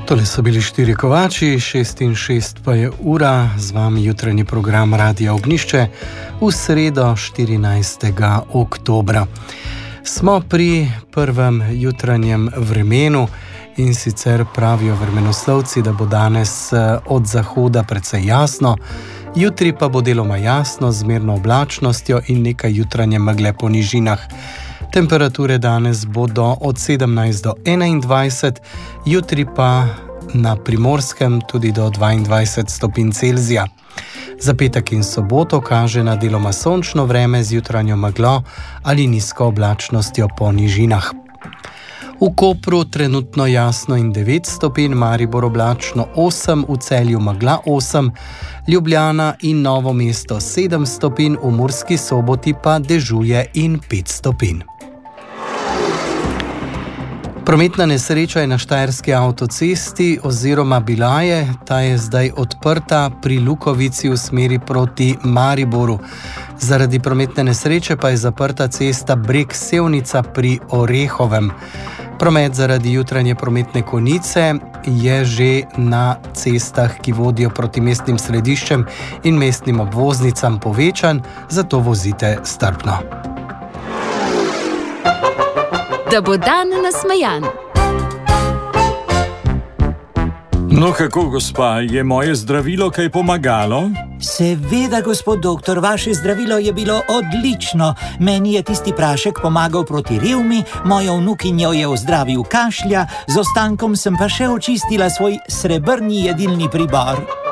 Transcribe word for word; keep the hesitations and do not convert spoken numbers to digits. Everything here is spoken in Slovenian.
Tole so bili štiri kovači, šest in šest pa je ura, z vami jutranji program Radia Ognjišče v sredo štirinajstega oktobra. Smo pri prvem jutranjem vremenu in sicer pravijo vremenoslovci, da bo danes od zahoda precej jasno, jutri pa bo deloma jasno z zmerno oblačnostjo in nekaj jutranje megle po nižinah. Temperature danes bodo od sedemnajst do enaindvajset, jutri pa na Primorskem tudi do dvaindvajset stopinj Celzija. Za petek in soboto kaže na deloma sončno vreme z jutranjo meglo ali nizko oblačnostjo po nižinah. V Kopru trenutno jasno in devet stopinj, Maribor oblačno osem, v Celju megla osem, Ljubljana in Novo mesto sedem stopinj, v Murski Soboti pa dežuje in pet stopinj. Prometna nesreča je na Štajerski avtocesti oziroma bila je, ta je zdaj odprta pri Lukovici v smeri proti Mariboru. Zaradi prometne nesreče pa je zaprta cesta Breg-Sevnica pri Orehovem. Promet zaradi jutranje prometne konice je že na cestah, ki vodijo proti mestnim središčem in mestnim obvoznicam povečan, zato vozite strpno. Da bo dan nasmejan. No, kako, gospa, je moje zdravilo kaj pomagalo? Seveda, gospod doktor, vaše zdravilo je bilo odlično. Meni je tisti prašek pomagal proti revmi, mojo vnukinjo je ozdravil kašlja, z ostankom sem pa še očistila svoj srebrni jedilni pribor.